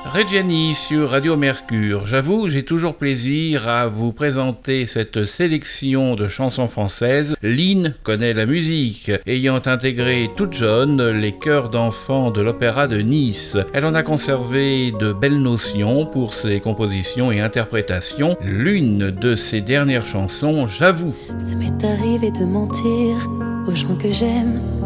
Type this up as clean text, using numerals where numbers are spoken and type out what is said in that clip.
Reggiani sur Radio Mercure. J'avoue, j'ai toujours plaisir à vous présenter cette sélection de chansons françaises. Lynn connaît la musique, ayant intégré toute jeune les chœurs d'enfants de l'Opéra de Nice. Elle en a conservé de belles notions pour ses compositions et interprétations. L'une de ses dernières chansons, J'avoue. Ça m'est arrivé de mentir aux gens que j'aime,